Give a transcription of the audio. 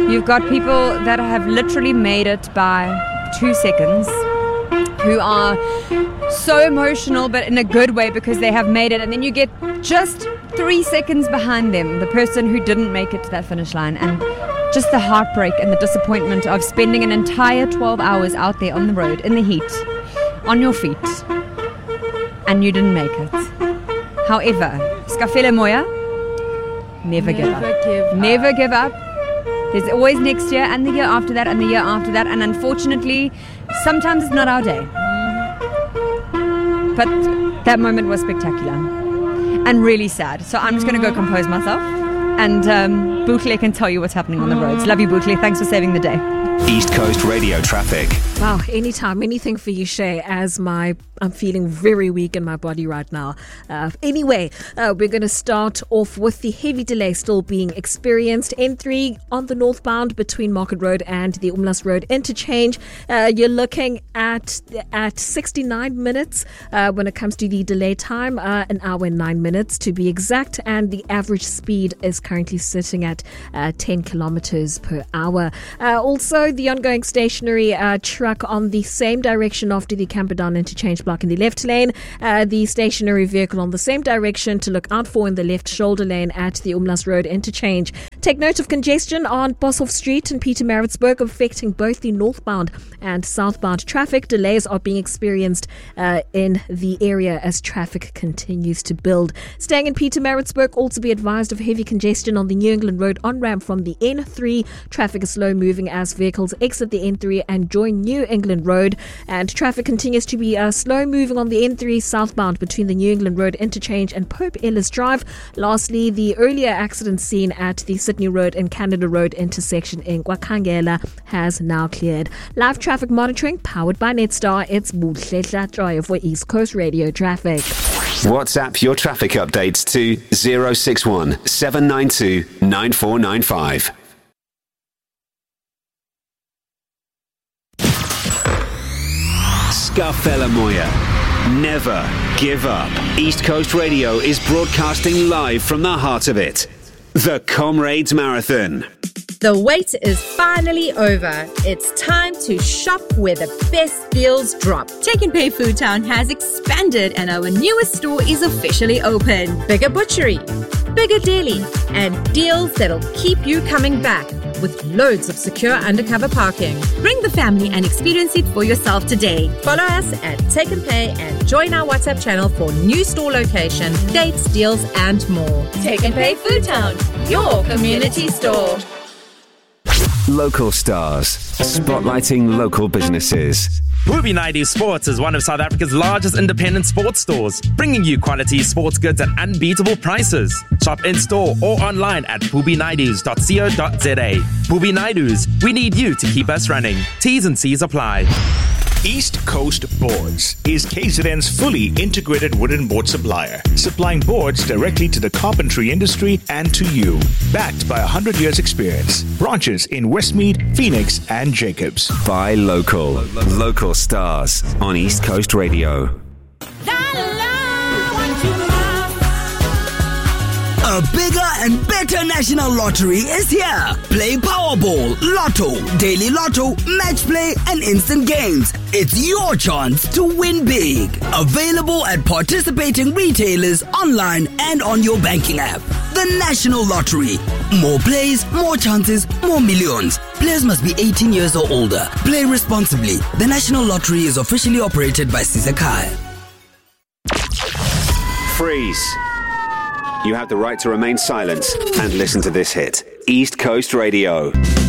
You've got people that have literally made it by 2 seconds, who are so emotional, but in a good way because they have made it. And then you get just 3 seconds behind them, the person who didn't make it to that finish line. And just the heartbreak and the disappointment of spending an entire 12 hours out there on the road in the heat, on your feet, and you didn't make it. However, Skafele Moya, never give up. Never give up. There's always next year and the year after that and the year after that. And unfortunately, sometimes it's not our day. But that moment was spectacular and really sad. So I'm just going to go compose myself. And Bukle can tell you what's happening on the roads. Love you, Bukle. Thanks for saving the day. East Coast Radio traffic. Wow, anytime, anything for you, Shay, as I'm feeling very weak in my body right now. Anyway, we're going to start off with the heavy delay still being experienced. N3 on the northbound between Market Road and the Umlas Road interchange. You're looking at 69 minutes when it comes to the delay time, an hour and 9 minutes to be exact. And the average speed is currently sitting at 10 kilometers per hour. Also, the ongoing stationary truck on the same direction after the Camperdown interchange block in the left lane. The stationary vehicle on the same direction to look out for in the left shoulder lane at the Umlas Road interchange. Take note of congestion on Boshoff Street in Pietermaritzburg affecting both the northbound and southbound traffic. Delays are being experienced in the area as traffic continues to build. Staying in Pietermaritzburg, also be advised of heavy congestion on the New England Road on-ramp from the N3. Traffic is slow moving as vehicles exit the N3 and join New England Road. And traffic continues to be slow moving on the N3 southbound between the New England Road interchange and Pope Ellis Drive. Lastly, the earlier accident scene at the Sydney Road and Canada Road intersection in Kwakangela has now cleared. Live traffic monitoring powered by Netstar. It's Buhle Drive for East Coast Radio Traffic. WhatsApp your traffic updates to 061 792 9495. Skafele Moya. Never give up. East Coast Radio is broadcasting live from the heart of it. The Comrades Marathon. The wait is finally over. It's time to shop where the best deals drop. Take n Pay Food Town has expanded and our newest store is officially open. Bigger butchery, bigger deli, and deals that'll keep you coming back with loads of secure undercover parking. Bring the family and experience it for yourself today. Follow us at Take n Pay and join our WhatsApp channel for new store location, dates, deals, and more. Take n Pay Food Town, your community store. Local stars, spotlighting local businesses. Booby Naidu Sports is one of South Africa's largest independent sports stores, bringing you quality sports goods at unbeatable prices. Shop in-store or online at boobynaidus.co.za. Booby Naidus, we need you to keep us running. T's and C's apply. East Coast Boards is KZN's fully integrated wooden board supplier, supplying boards directly to the carpentry industry and to you. Backed by 100 years experience. Branches in Westmead, Phoenix, and Jacobs. Buy local. Local stars on East Coast Radio. A bigger and better national lottery is here. Play Powerball, Lotto, Daily Lotto, Match Play, and Instant Games. It's your chance to win big. Available at participating retailers, online, and on your banking app. The National Lottery. More plays, more chances, more millions. Players must be 18 years or older. Play responsibly. The National Lottery is officially operated by Sizakai. Freeze. You have the right to remain silent and listen to this hit. East Coast Radio.